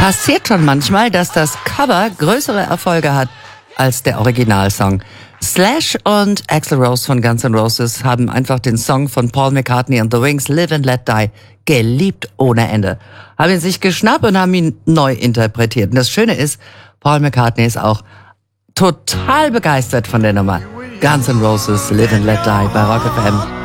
Passiert schon manchmal, dass das Cover größere Erfolge hat als der Originalsong. Slash und Axl Rose von Guns N' Roses haben einfach den Song von Paul McCartney and the Wings, Live and Let Die, geliebt ohne Ende. Haben ihn sich geschnappt und haben ihn neu interpretiert. Und das Schöne ist, Paul McCartney ist auch total begeistert von der Nummer. Guns N' Roses, Live and Let Die bei Rock FM.